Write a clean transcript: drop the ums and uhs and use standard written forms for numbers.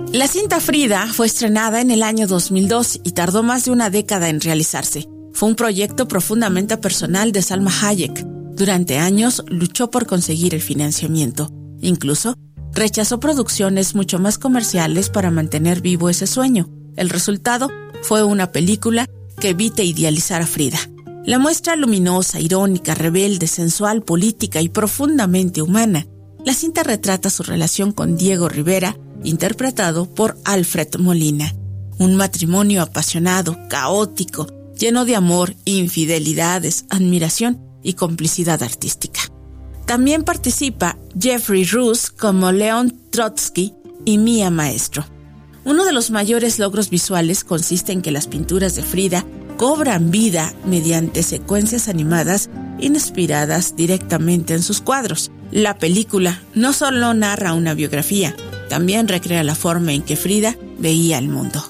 La cinta Frida fue estrenada en el año 2002 y tardó más de una década en realizarse. Fue un proyecto profundamente personal de Salma Hayek. Durante años luchó por conseguir el financiamiento. Incluso rechazó producciones mucho más comerciales para mantener vivo ese sueño. El resultado fue una película que evita idealizar a Frida. La muestra luminosa, irónica, rebelde, sensual, política y profundamente humana. La cinta retrata su relación con Diego Rivera, interpretado por Alfred Molina. Un matrimonio apasionado, caótico, lleno de amor, infidelidades, admiración y complicidad artística. También participa Jeffrey Roos como León Trotsky y Mia Maestro. Uno de los mayores logros visuales consiste en que las pinturas de Frida cobran vida mediante secuencias animadas inspiradas directamente en sus cuadros. La película no solo narra una biografía, también recrea la forma en que Frida veía el mundo.